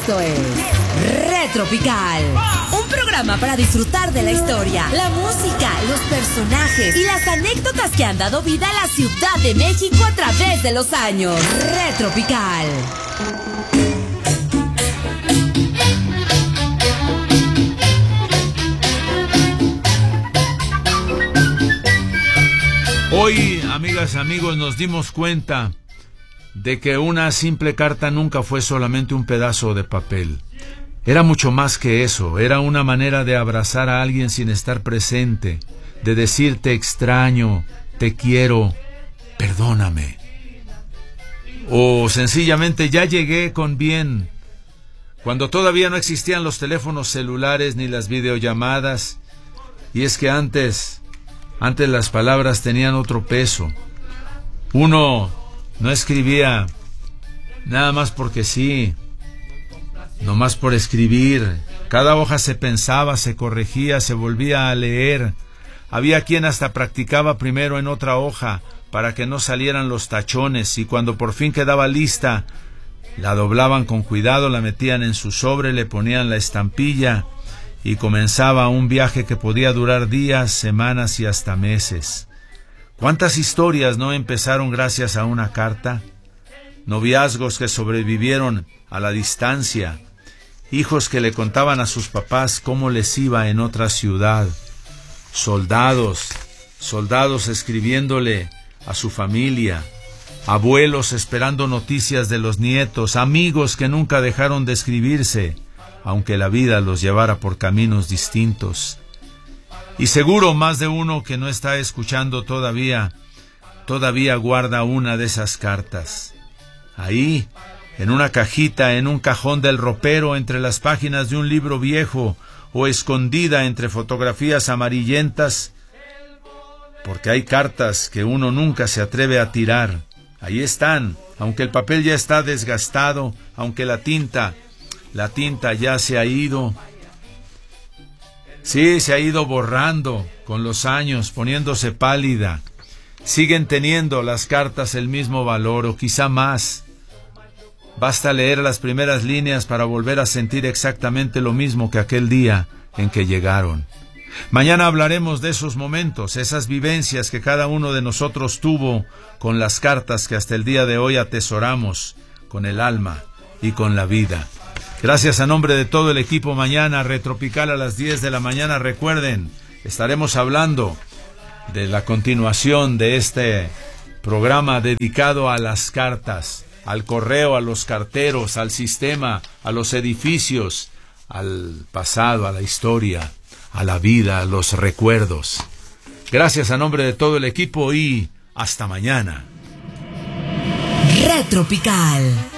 Esto es Retropical, un programa para disfrutar de la historia, la música, los personajes y las anécdotas que han dado vida a la Ciudad de México a través de los años. Retropical. Hoy, amigas y amigos, nos dimos cuenta de que una simple carta nunca fue solamente un pedazo de papel. Era mucho más que eso. Era una manera de abrazar a alguien sin estar presente, de decir te extraño, te quiero, perdóname. O sencillamente ya llegué con bien. Cuando todavía no existían los teléfonos celulares ni las videollamadas. Y es que antes las palabras tenían otro peso. Uno no escribía nada más porque sí, no más por escribir. Cada hoja se pensaba, se corregía, se volvía a leer. Había quien hasta practicaba primero en otra hoja para que no salieran los tachones, y cuando por fin quedaba lista, la doblaban con cuidado, la metían en su sobre, le ponían la estampilla y comenzaba un viaje que podía durar días, semanas y hasta meses. ¿Cuántas historias no empezaron gracias a una carta? Noviazgos que sobrevivieron a la distancia, hijos que le contaban a sus papás cómo les iba en otra ciudad, soldados escribiéndole a su familia, abuelos esperando noticias de los nietos, amigos que nunca dejaron de escribirse, aunque la vida los llevara por caminos distintos. Y seguro más de uno que no está escuchando todavía guarda una de esas cartas. Ahí, en una cajita, en un cajón del ropero, entre las páginas de un libro viejo, o escondida entre fotografías amarillentas, porque hay cartas que uno nunca se atreve a tirar. Ahí están, aunque el papel ya está desgastado, aunque la tinta ya se ha ido. Sí, se ha ido borrando con los años, poniéndose pálida. Siguen teniendo las cartas el mismo valor, o quizá más. Basta leer las primeras líneas para volver a sentir exactamente lo mismo que aquel día en que llegaron. Mañana hablaremos de esos momentos, esas vivencias que cada uno de nosotros tuvo con las cartas que hasta el día de hoy atesoramos con el alma y con la vida. Gracias a nombre de todo el equipo. Mañana Retropical a las 10 de la mañana. Recuerden, estaremos hablando de la continuación de este programa dedicado a las cartas, al correo, a los carteros, al sistema, a los edificios, al pasado, a la historia, a la vida, a los recuerdos. Gracias a nombre de todo el equipo y hasta mañana. Retropical.